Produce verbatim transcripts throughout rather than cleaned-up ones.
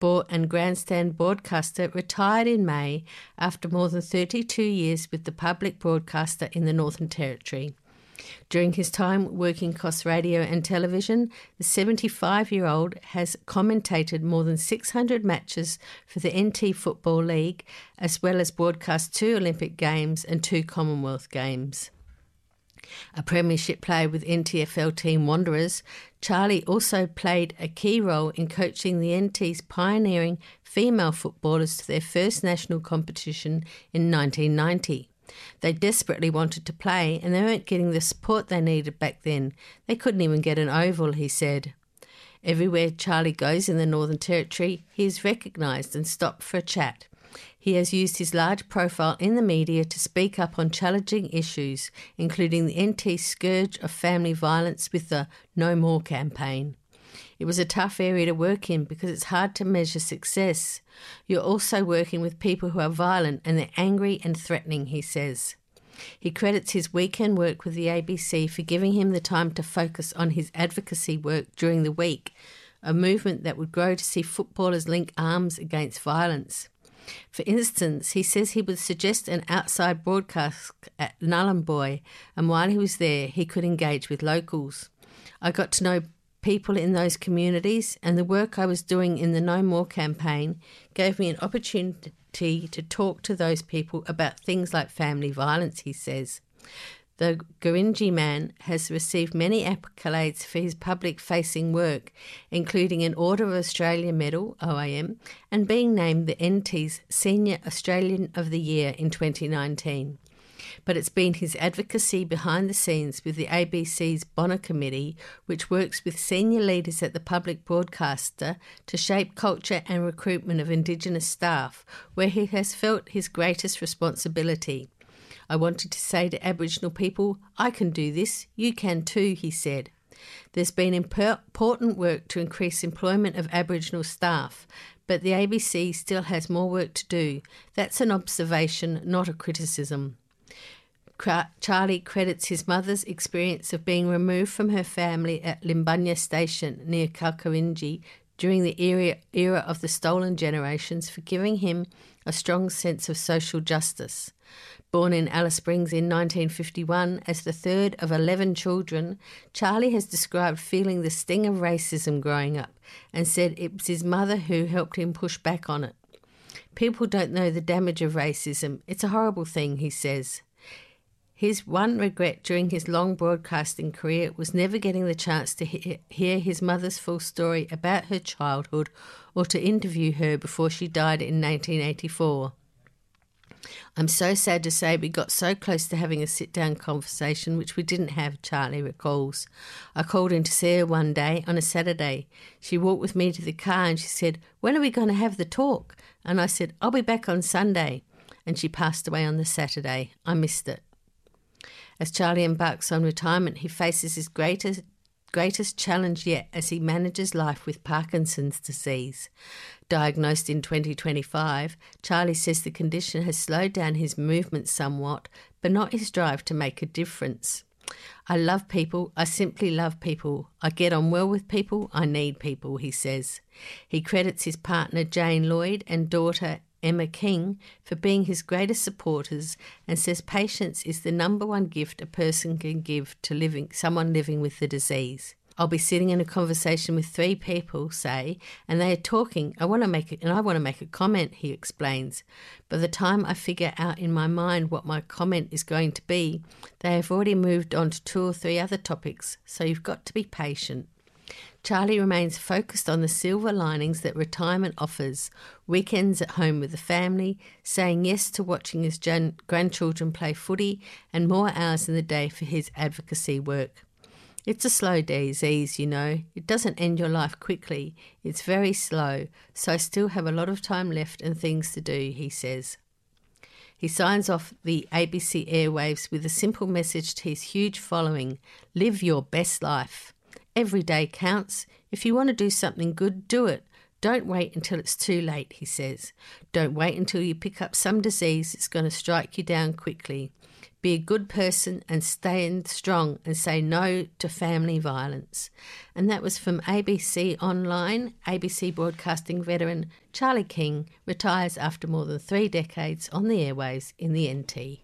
board and grandstand broadcaster, retired in May after more than thirty-two years with the public broadcaster in the Northern Territory. During his time working across radio and television, the seventy-five-year-old has commentated more than six hundred matches for the N T Football League, as well as broadcast two Olympic Games and two Commonwealth Games. A premiership player with N T F L team Wanderers, Charlie also played a key role in coaching the N T's pioneering female footballers to their first national competition in nineteen ninety. They desperately wanted to play and they weren't getting the support they needed back then. They couldn't even get an oval, he said. Everywhere Charlie goes in the Northern Territory, he is recognised and stopped for a chat. He has used his large profile in the media to speak up on challenging issues, including the N T scourge of family violence with the No More campaign. It was a tough area to work in because it's hard to measure success. You're also working with people who are violent and they're angry and threatening, he says. He credits his weekend work with the A B C for giving him the time to focus on his advocacy work during the week, a movement that would grow to see footballers link arms against violence. For instance, he says he would suggest an outside broadcast at Nhulunbuy, and while he was there, he could engage with locals. I got to know people in those communities, and the work I was doing in the No More campaign gave me an opportunity to talk to those people about things like family violence, he says. The Gurindji man has received many accolades for his public-facing work, including an Order of Australia Medal, O A M, and being named the N T's Senior Australian of the Year in twenty nineteen. But it's been his advocacy behind the scenes with the A B C's Bonner Committee, which works with senior leaders at the public broadcaster to shape culture and recruitment of Indigenous staff, where he has felt his greatest responsibility. I wanted to say to Aboriginal people, I can do this, you can too, he said. There's been important work to increase employment of Aboriginal staff, but the A B C still has more work to do. That's an observation, not a criticism. Charlie credits his mother's experience of being removed from her family at Limbunya Station near Kalkarinji during the era, era of the stolen generations for giving him a strong sense of social justice. Born in Alice Springs in nineteen fifty-one as the third of eleven children, Charlie has described feeling the sting of racism growing up and said it was his mother who helped him push back on it. People don't know the damage of racism. It's a horrible thing, he says. His one regret during his long broadcasting career was never getting the chance to he- hear his mother's full story about her childhood or to interview her before she died in nineteen eighty-four. I'm so sad to say we got so close to having a sit-down conversation, which we didn't have, Charlie recalls. I called in to see her one day on a Saturday. She walked with me to the car and she said, when are we going to have the talk? And I said, I'll be back on Sunday. And she passed away on the Saturday. I missed it. As Charlie embarks on retirement, he faces his greatest greatest challenge yet as he manages life with Parkinson's disease. Diagnosed in twenty twenty-five, Charlie says the condition has slowed down his movement somewhat, but not his drive to make a difference. I love people. I simply love people. I get on well with people. I need people, he says. He credits his partner Jane Lloyd and daughter Emma King for being his greatest supporters and says patience is the number one gift a person can give to living someone living with the disease. I'll be sitting in a conversation with three people, say, and they are talking. I want to make it, and I want to make a comment, he explains. By the time I figure out in my mind what my comment is going to be, they have already moved on to two or three other topics, so you've got to be patient. Charlie remains focused on the silver linings that retirement offers, weekends at home with the family, saying yes to watching his gen- grandchildren play footy, and more hours in the day for his advocacy work. It's a slow disease, you know. It doesn't end your life quickly. It's very slow, so I still have a lot of time left and things to do, he says. He signs off the A B C airwaves with a simple message to his huge following: live your best life. Every day counts. If you want to do something good, do it. Don't wait until it's too late, he says. Don't wait until you pick up some disease that's going to strike you down quickly. Be a good person and stand strong and say no to family violence. And that was from A B C Online. A B C broadcasting veteran Charlie King retires after more than three decades on the airways in the N T.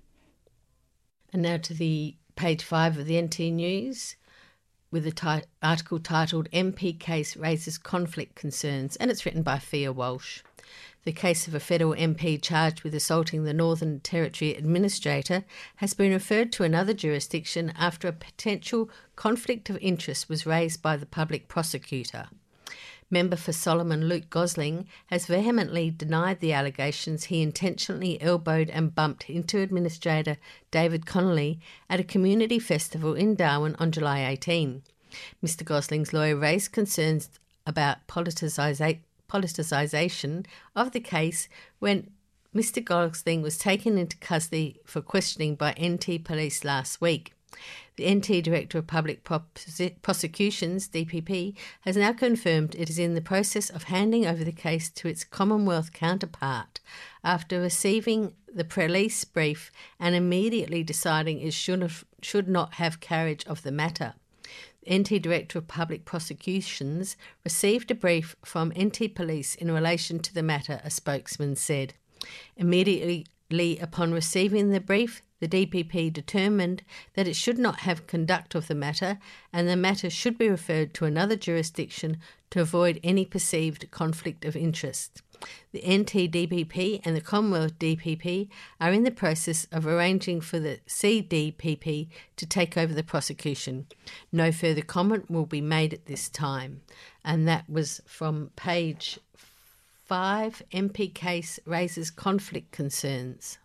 And now to the page five of the N T News with an article titled M P Case Raises Conflict Concerns, and it's written by Fia Walsh. The case of a federal M P charged with assaulting the Northern Territory Administrator has been referred to another jurisdiction after a potential conflict of interest was raised by the public prosecutor. Member for Solomon Luke Gosling has vehemently denied the allegations he intentionally elbowed and bumped into Administrator David Connolly at a community festival in Darwin on July eighteenth. Mister Gosling's lawyer raised concerns about politicisation politicisation of the case when Mister Gosling was taken into custody for questioning by N T Police last week. The N T Director of Public Prosecutions, D P P, has now confirmed it is in the process of handing over the case to its Commonwealth counterpart after receiving the police brief and immediately deciding it should, have, should not have carriage of the matter. N T Director of Public Prosecutions received a brief from N T Police in relation to the matter, a spokesman said. Immediately upon receiving the brief, the D P P determined that it should not have conduct of the matter and the matter should be referred to another jurisdiction to avoid any perceived conflict of interest. The N T D P P and the Commonwealth D P P are in the process of arranging for the C D P P to take over the prosecution. No further comment will be made at this time. And that was from page five, M P Case Raises Conflict Concerns.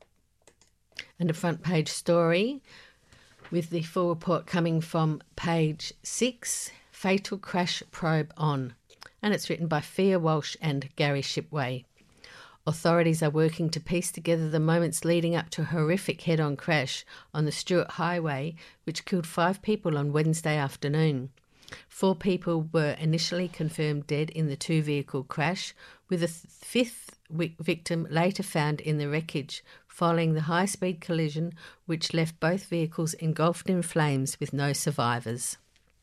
And a front page story with the full report coming from page six, Fatal Crash Probe On. And it's written by Fia Walsh and Gary Shipway. Authorities are working to piece together the moments leading up to a horrific head-on crash on the Stuart Highway, which killed five people on Wednesday afternoon. Four people were initially confirmed dead in the two-vehicle crash, with a fifth victim later found in the wreckage following the high-speed collision which left both vehicles engulfed in flames with no survivors.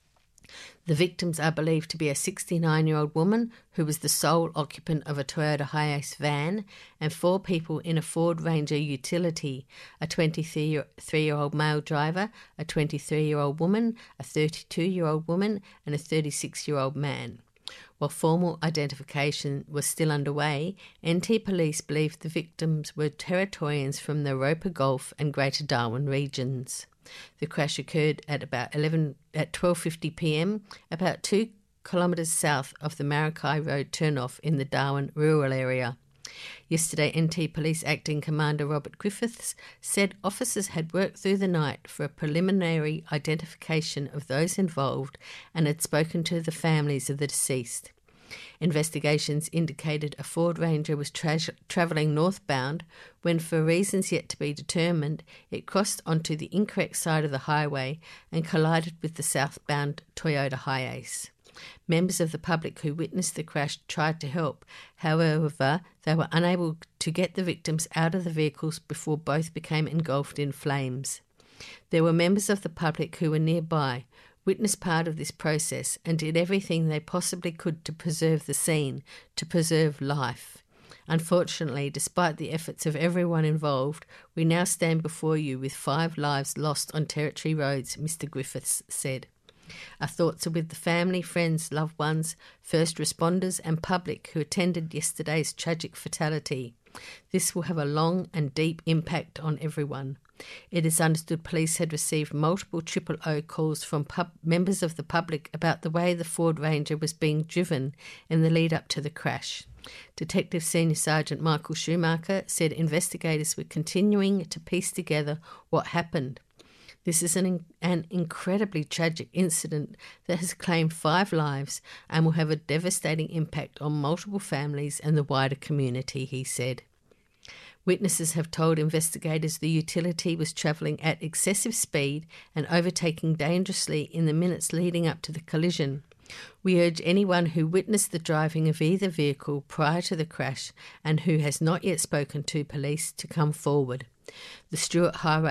The victims are believed to be a sixty-nine-year-old woman who was the sole occupant of a Toyota Hiace van and four people in a Ford Ranger utility, a twenty-three-year-old male driver, a twenty-three-year-old woman, a thirty-two-year-old woman and a thirty-six-year-old man. While formal identification was still underway, N T Police believed the victims were Territorians from the Roper Gulf and Greater Darwin regions. The crash occurred at about eleven at twelve fifty p m, about two kilometres south of the Maracay Road turnoff in the Darwin rural area. Yesterday, N T Police Acting Commander Robert Griffiths said officers had worked through the night for a preliminary identification of those involved and had spoken to the families of the deceased. Investigations indicated a Ford Ranger was tra- travelling northbound when, for reasons yet to be determined, it crossed onto the incorrect side of the highway and collided with the southbound Toyota Hiace. Members of the public who witnessed the crash tried to help. However, they were unable to get the victims out of the vehicles before both became engulfed in flames. There were members of the public who were nearby, witnessed part of this process and did everything they possibly could to preserve the scene, to preserve life. Unfortunately, despite the efforts of everyone involved, we now stand before you with five lives lost on Territory roads, Mister Griffiths said. Our thoughts are with the family, friends, loved ones, first responders and public who attended yesterday's tragic fatality. This will have a long and deep impact on everyone. It is understood police had received multiple triple O calls from pub- members of the public about the way the Ford Ranger was being driven in the lead up to the crash. Detective Senior Sergeant Michael Schumacher said investigators were continuing to piece together what happened. This is an, an incredibly tragic incident that has claimed five lives and will have a devastating impact on multiple families and the wider community, he said. Witnesses have told investigators the utility was travelling at excessive speed and overtaking dangerously in the minutes leading up to the collision. We urge anyone who witnessed the driving of either vehicle prior to the crash and who has not yet spoken to police to come forward. The Stuart Highway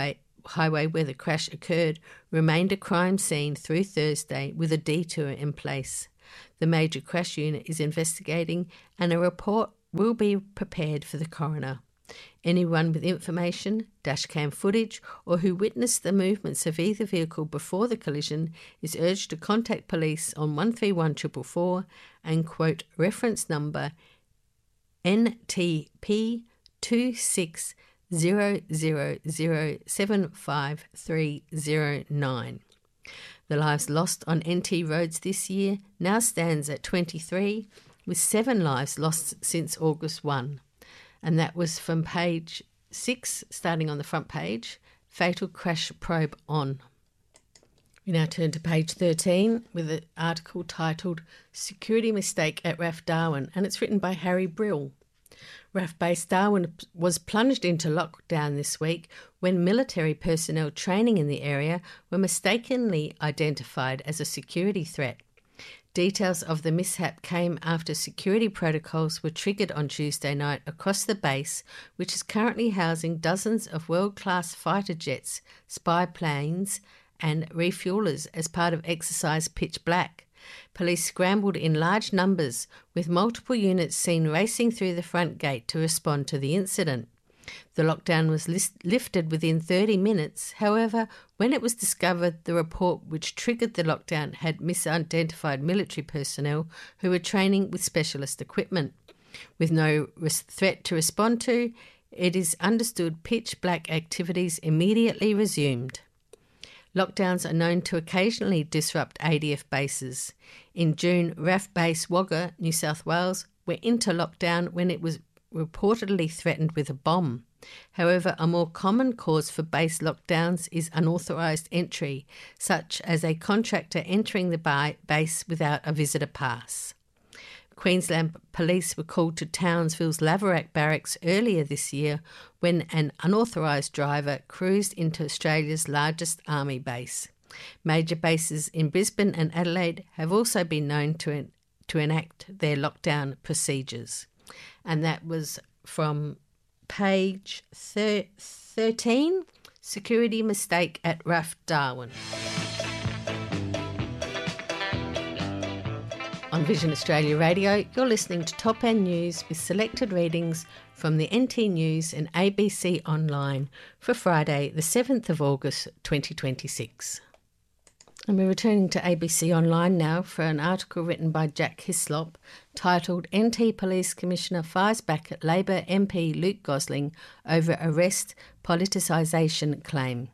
highway where the crash occurred remained a crime scene through Thursday with a detour in place. The major crash unit is investigating and a report will be prepared for the coroner. Anyone with information, dashcam footage, or who witnessed the movements of either vehicle before the collision is urged to contact police on one three one four four four and quote reference number N T P two six zero zero zero seven five three zero nine. The lives lost on N T roads this year now stands at twenty-three, with seven lives lost since August first. And that was from page six, starting on the front page, Fatal Crash Probe On. We now turn to page thirteen with an article titled Security Mistake at R A F Darwin, and it's written by Harry Brill. R A F Base Darwin was plunged into lockdown this week when military personnel training in the area were mistakenly identified as a security threat. Details of the mishap came after security protocols were triggered on Tuesday night across the base, which is currently housing dozens of world-class fighter jets, spy planes and refuelers as part of Exercise Pitch Black. Police scrambled in large numbers, with multiple units seen racing through the front gate to respond to the incident. The lockdown was list- lifted within thirty minutes. However, when it was discovered the report which triggered the lockdown had misidentified military personnel who were training with specialist equipment. With no res- threat to respond to, it is understood pitch black activities immediately resumed. Lockdowns are known to occasionally disrupt A D F bases. In June, R A F Base Wagga, New South Wales, went into lockdown when it was reportedly threatened with a bomb. However, a more common cause for base lockdowns is unauthorised entry, such as a contractor entering the base without a visitor pass. Queensland Police were called to Townsville's Laverack Barracks earlier this year when an unauthorised driver cruised into Australia's largest army base. Major bases in Brisbane and Adelaide have also been known to, to enact their lockdown procedures. And that was from page thir- thirteen, Security Mistake at R A F Darwin. On Vision Australia Radio, you're listening to Top End News with selected readings from the N T News and A B C Online for Friday, the seventh of August, twenty twenty-six. And we're returning to A B C Online now for an article written by Jack Hislop titled N T Police Commissioner Fires Back at Labor M P Luke Gosling over arrest politicisation claim.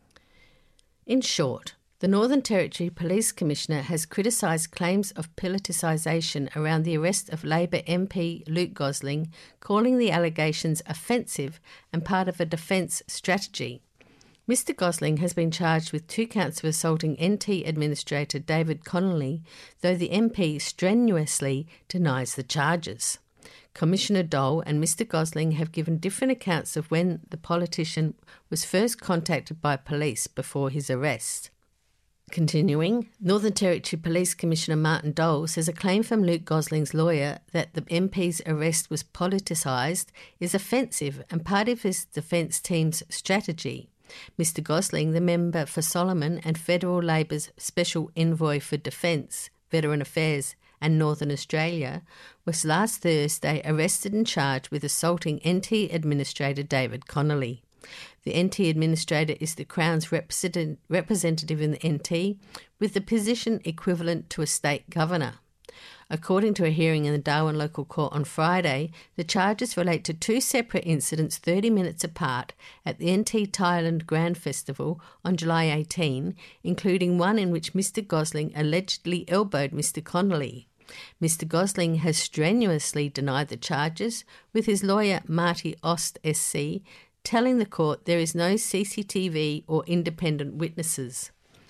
In short, the Northern Territory Police Commissioner has criticised claims of politicisation around the arrest of Labor M P Luke Gosling, calling the allegations offensive and part of a defence strategy. Mister Gosling has been charged with two counts of assaulting N T Administrator David Connolly, though the M P strenuously denies the charges. Commissioner Dole and Mister Gosling have given different accounts of when the politician was first contacted by police before his arrest. Continuing, Northern Territory Police Commissioner Martin Dole says a claim from Luke Gosling's lawyer that the M P's arrest was politicised is offensive and part of his defence team's strategy. Mister Gosling, the member for Solomon and Federal Labor's Special Envoy for Defence, Veteran Affairs and Northern Australia, was last Thursday arrested and charged with assaulting N T Administrator David Connolly. The N T Administrator is the Crown's represent- representative in the N T, with the position equivalent to a state governor. According to a hearing in the Darwin Local Court on Friday, the charges relate to two separate incidents thirty minutes apart at the N T Thailand Grand Festival on July eighteenth, including one in which Mister Gosling allegedly elbowed Mister Connolly. Mister Gosling has strenuously denied the charges, with his lawyer Marty Ost S C telling the court there is no C C T V or independent witnesses.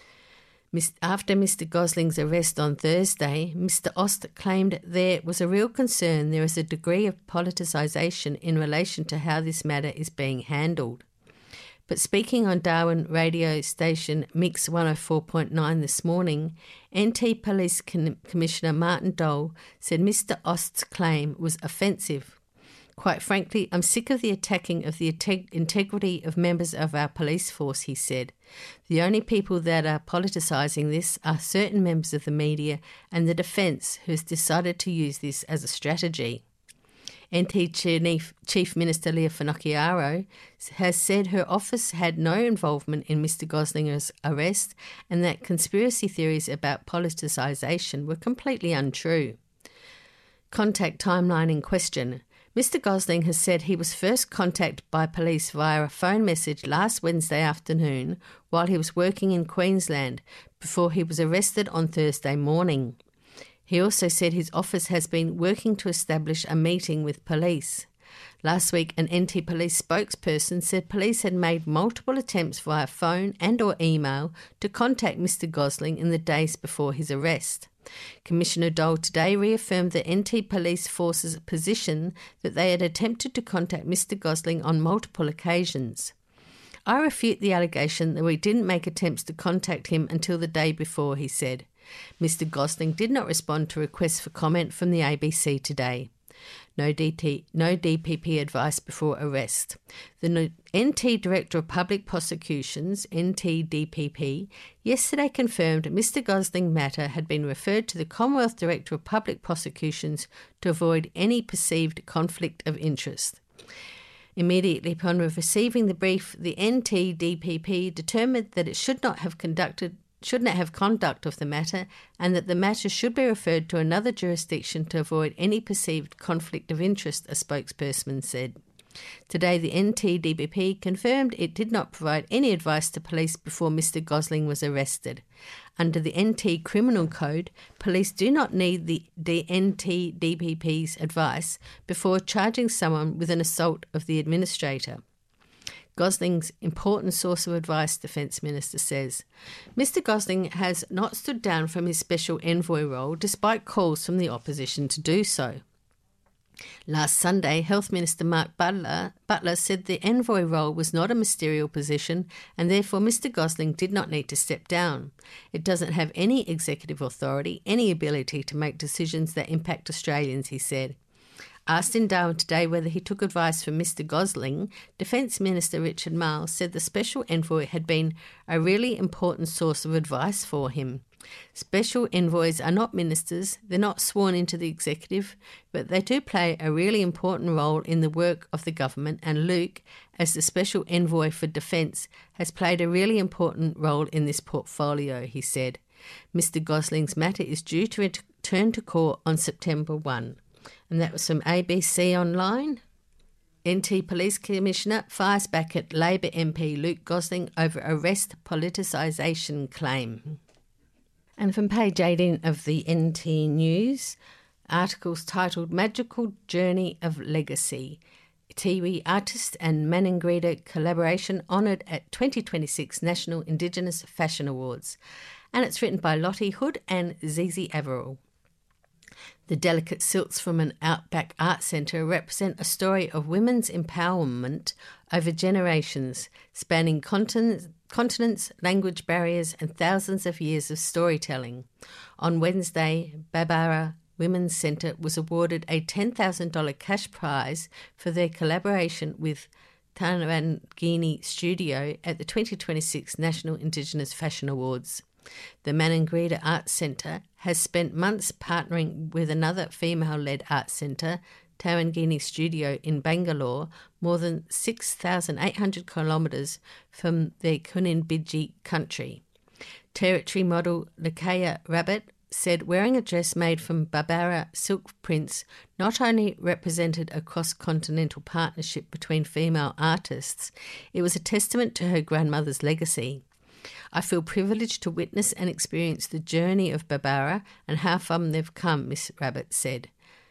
After Mister Gosling's arrest on Thursday, Mister Ost claimed there was a real concern there is a degree of politicisation in relation to how this matter is being handled. But speaking on Darwin radio station Mix one oh four point nine this morning, N T Police Com- Commissioner Martin Dole said Mister Ost's claim was offensive. Quite frankly, I'm sick of the attacking of the integ- integrity of members of our police force, he said. The only people that are politicising this are certain members of the media and the defence who's decided to use this as a strategy. N T Chief, Chief Minister Leah Finocchiaro has said her office had no involvement in Mister Goslinger's arrest and that conspiracy theories about politicisation were completely untrue. Contact timeline in question. Mister Gosling has said he was first contacted by police via a phone message last Wednesday afternoon while he was working in Queensland before he was arrested on Thursday morning. He also said his office has been working to establish a meeting with police. Last week, an N T Police spokesperson said police had made multiple attempts via phone and or email to contact Mister Gosling in the days before his arrest. Commissioner Dole today reaffirmed the N T Police Force's position that they had attempted to contact Mister Gosling on multiple occasions. I refute the allegation that we didn't make attempts to contact him until the day before, he said. Mister Gosling did not respond to requests for comment from the A B C today. No D T, no D P P advice before arrest. The N T Director of Public Prosecutions, N T D P P, yesterday confirmed Mister Gosling matter had been referred to the Commonwealth Director of Public Prosecutions to avoid any perceived conflict of interest. Immediately upon receiving the brief, the N T D P P determined that it should not have conducted should not have conduct of the matter and that the matter should be referred to another jurisdiction to avoid any perceived conflict of interest, a spokesperson said. Today, the N T D P P confirmed it did not provide any advice to police before Mister Gosling was arrested. Under the N T Criminal Code, police do not need the, the N T D P P's advice before charging someone with an assault of the administrator. Gosling's important source of advice, Defence Minister says. Mister Gosling has not stood down from his special envoy role despite calls from the opposition to do so. Last Sunday, Health Minister Mark Butler, Butler said the envoy role was not a ministerial position and therefore Mister Gosling did not need to step down. It doesn't have any executive authority, any ability to make decisions that impact Australians, he said. Asked in Darwin today whether he took advice from Mister Gosling, Defence Minister Richard Marles said the special envoy had been a really important source of advice for him. Special envoys are not ministers, they're not sworn into the executive, but they do play a really important role in the work of the government, and Luke, as the special envoy for defence, has played a really important role in this portfolio, he said. Mister Gosling's matter is due to return to court on September first. And that was from A B C Online. N T Police Commissioner fires back at Labor M P Luke Gosling over arrest politicisation claim. And from page eighteen of the N T News, articles titled Magical Journey of Legacy. Tiwi artist and Maningrida collaboration honoured at twenty twenty-six National Indigenous Fashion Awards. And it's written by Lottie Hood and Zizi Averill. The delicate silks from an outback art centre represent a story of women's empowerment over generations, spanning continents, continents, language barriers and thousands of years of storytelling. On Wednesday, Babara Women's Centre was awarded a ten thousand dollars cash prize for their collaboration with Tarangini Studio at the twenty twenty-six National Indigenous Fashion Awards. The Maningrida Art Centre has spent months partnering with another female-led art centre, Tarangini Studio in Bangalore, more than six thousand eight hundred kilometres from the Kuninbiji country. Territory model Lakaya Rabbit said wearing a dress made from Babara silk prints not only represented a cross-continental partnership between female artists, it was a testament to her grandmother's legacy. I feel privileged to witness and experience the journey of Babara and how far they've come, Miss Rabbit said.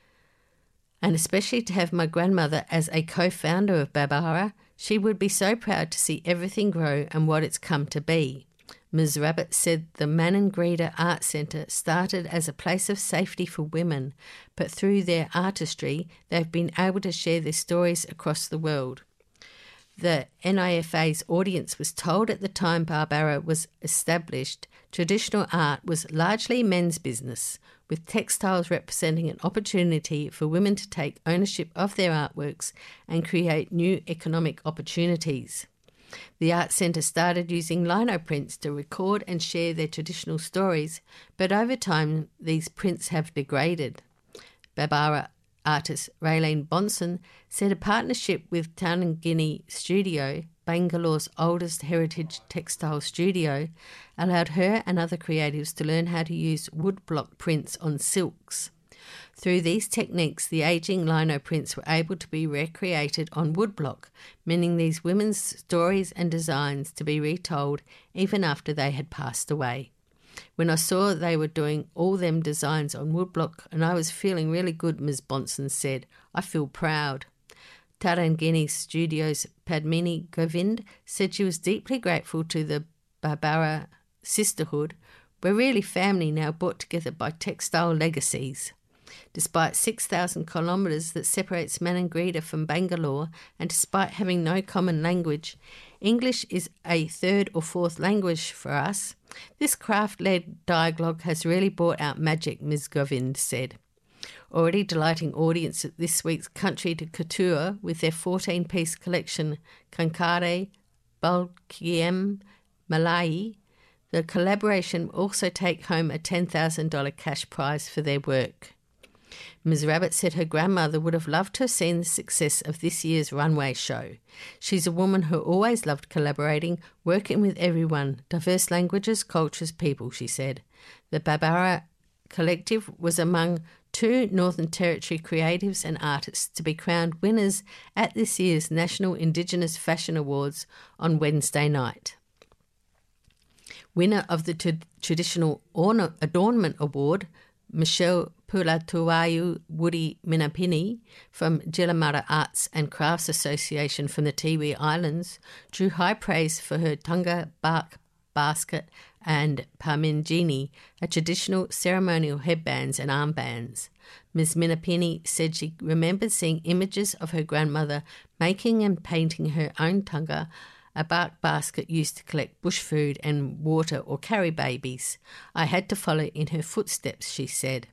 And especially to have my grandmother as a co-founder of Babara, she would be so proud to see everything grow and what it's come to be. Miz Rabbit said the Maningrida Art Centre started as a place of safety for women, but through their artistry, they've been able to share their stories across the world. The N I F A's audience was told at the time Barbara was established, traditional art was largely men's business, with textiles representing an opportunity for women to take ownership of their artworks and create new economic opportunities. The Art Centre started using lino prints to record and share their traditional stories, but over time these prints have degraded. Barbara artist Raylene Bonson said a partnership with Tarangini Studio, Bangalore's oldest heritage textile studio, allowed her and other creatives to learn how to use woodblock prints on silks. Through these techniques, the ageing lino prints were able to be recreated on woodblock, meaning these women's stories and designs to be retold even after they had passed away. When I saw they were doing all them designs on woodblock and I was feeling really good, Miz Bonson said. I feel proud. Tarangini Studios' Padmini Govind said she was deeply grateful to the Barbara sisterhood. We're really family now, brought together by textile legacies. Despite six thousand kilometres that separates Maningrida from Bangalore, and despite having no common language, English is a third or fourth language for us. This craft-led dialogue has really brought out magic, Miz Govind said. Already delighting audience at this week's Country to Couture with their fourteen-piece collection Kankare, Balkiem, Malai, the collaboration will also take home a ten thousand dollars cash prize for their work. Miz Rabbit said her grandmother would have loved to have seen the success of this year's runway show. She's a woman who always loved collaborating, working with everyone, diverse languages, cultures, people, she said. The Barbara Collective was among two Northern Territory creatives and artists to be crowned winners at this year's National Indigenous Fashion Awards on Wednesday night. Winner of the t- Traditional Orna- Adornment Award, Michelle Pulatuayu Woody Minapini from Jilamara Arts and Crafts Association from the Tiwi Islands drew high praise for her tunga bark basket and parmingini, a traditional ceremonial headbands and armbands. Miz Minapini said she remembered seeing images of her grandmother making and painting her own tunga, a bark basket used to collect bush food and water or carry babies. I had to follow in her footsteps, she said.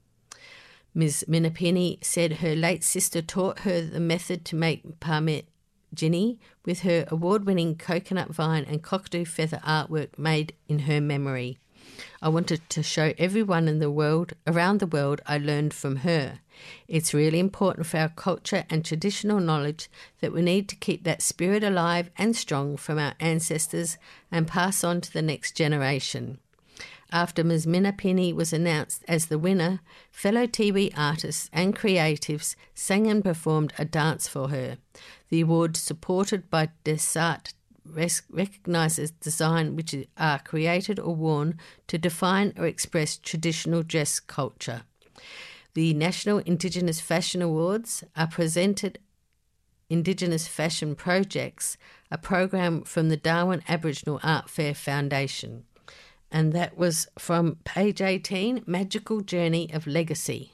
Miz Minapini said her late sister taught her the method to make parmingini with her award-winning coconut vine and cockatoo feather artwork made in her memory. I wanted to show everyone in the world, around the world, I learned from her. It's really important for our culture and traditional knowledge that we need to keep that spirit alive and strong from our ancestors and pass on to the next generation. After Miz Minapini was announced as the winner, fellow Tiwi artists and creatives sang and performed a dance for her. The award, supported by Desart, recognises design which are created or worn to define or express traditional dress culture. The National Indigenous Fashion Awards are presented Indigenous Fashion Projects, a program from the Darwin Aboriginal Art Fair Foundation. And that was from page eighteen, Magical Journey of Legacy.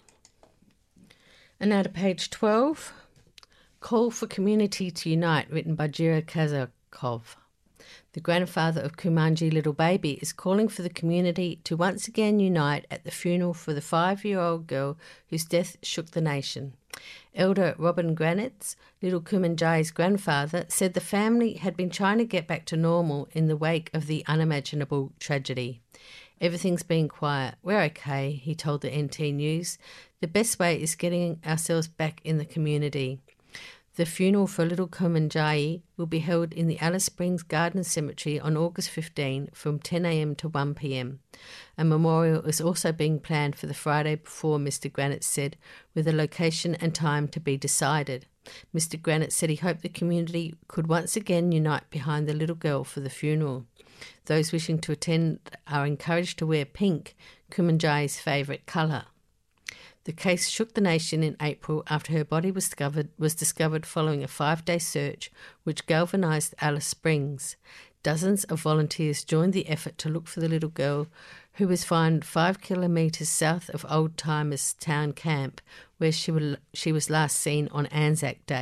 And now to page twelve, Call for Community to Unite, written by Jira Kazakov. The grandfather of Kumanji Little Baby is calling for the community to once again unite at the funeral for the five-year-old girl whose death shook the nation. Elder Robin Granitz, Little Kumanjai's grandfather, said the family had been trying to get back to normal in the wake of the unimaginable tragedy. Everything's been quiet. We're okay, he told the N T News. The best way is getting ourselves back in the community. The funeral for Little Kumanjai will be held in the Alice Springs Garden Cemetery on August fifteenth from ten a.m. to one p.m. A memorial is also being planned for the Friday before, Mister Granite said, with a location and time to be decided. Mister Granite said he hoped the community could once again unite behind the little girl for the funeral. Those wishing to attend are encouraged to wear pink, Kumanjai's favourite colour. The case shook the nation in April after her body was discovered, was discovered following a five-day search which galvanised Alice Springs. Dozens of volunteers joined the effort to look for the little girl, who was found five kilometres south of Old Timers Town Camp, where she, will, she was last seen on Anzac Day.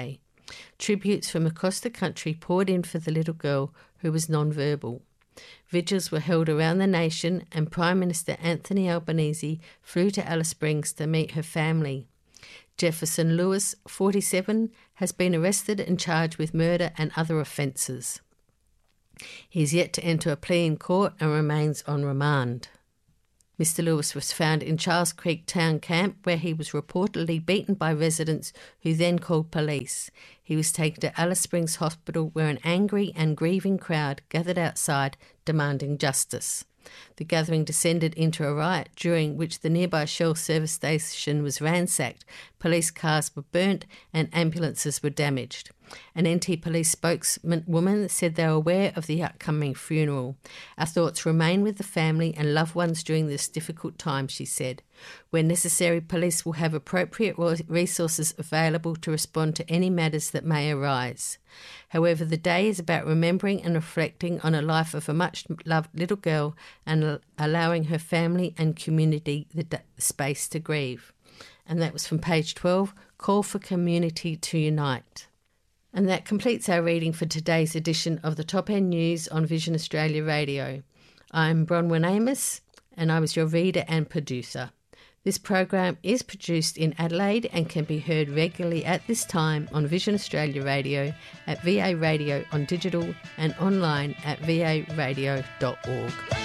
Tributes from across the country poured in for the little girl who was non-verbal. Vigils were held around the nation, and Prime Minister Anthony Albanese flew to Alice Springs to meet her family. Jefferson Lewis, forty-seven, has been arrested and charged with murder and other offences. He is yet to enter a plea in court and remains on remand. Mister Lewis was found in Charles Creek Town Camp, where he was reportedly beaten by residents who then called police. He was taken to Alice Springs Hospital, where an angry and grieving crowd gathered outside demanding justice. The gathering descended into a riot, during which the nearby Shell service station was ransacked, police cars were burnt and ambulances were damaged. An N T police spokeswoman said they were aware of the upcoming funeral. Our thoughts remain with the family and loved ones during this difficult time, she said. Where necessary, police will have appropriate resources available to respond to any matters that may arise. However, the day is about remembering and reflecting on a life of a much-loved little girl and allowing her family and community the space to grieve. And that was from page twelve, Call for Community to Unite. And that completes our reading for today's edition of the Top End News on Vision Australia Radio. I'm Bronwyn Amos, and I was your reader and producer. This program is produced in Adelaide and can be heard regularly at this time on Vision Australia Radio, at V A Radio on digital, and online at v a radio dot org.